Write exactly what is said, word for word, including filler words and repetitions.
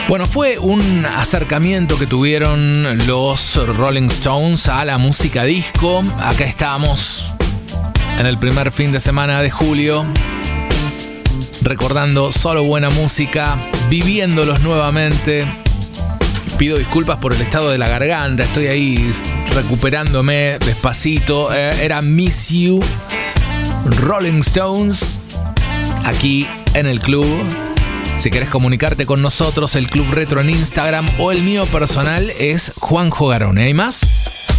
Bueno, fue un acercamiento que tuvieron los Rolling Stones a la música disco. Acá estamos en el primer fin de semana de julio, recordando solo buena música, viviéndolos nuevamente. Pido disculpas por el estado de la garganta, estoy ahí recuperándome despacito. Eh, era Miss You, Rolling Stones, aquí en el club. Si querés comunicarte con nosotros, el Club Retro en Instagram o el mío personal es Juanjo Garone. ¿Hay más?